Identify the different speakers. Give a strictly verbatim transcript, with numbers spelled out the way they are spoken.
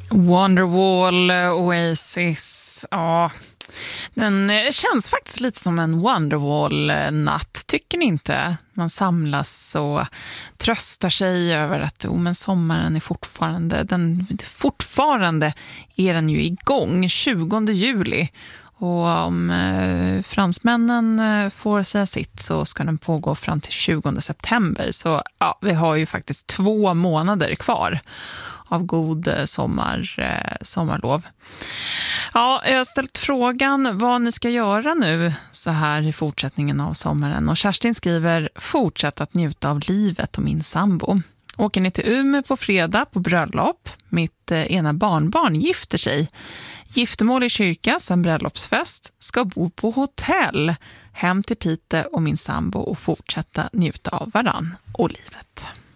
Speaker 1: Wonderwall, Oasis, ja, den känns faktiskt lite som en Wonderwall-natt, tycker ni inte? Man samlas och tröstar sig över att oh, men sommaren är fortfarande, den, fortfarande är den ju igång, tjugonde juli. Och om eh, fransmännen eh, får säga sitt så ska den pågå fram till tjugonde september. Så ja, vi har ju faktiskt två månader kvar av god eh, sommar, eh, sommarlov. Ja, jag har ställt frågan vad ni ska göra nu så här i fortsättningen av sommaren. Och Kerstin skriver, fortsätt att njuta av livet och min sambo. Åker ni till Umeå på fredag på bröllop? Mitt eh, ena barnbarn gifter sig. Giftermål i kyrka, sen bröllopsfest. Ska bo på hotell. Hem till Pite och min sambo och fortsätta njuta av varann och livet.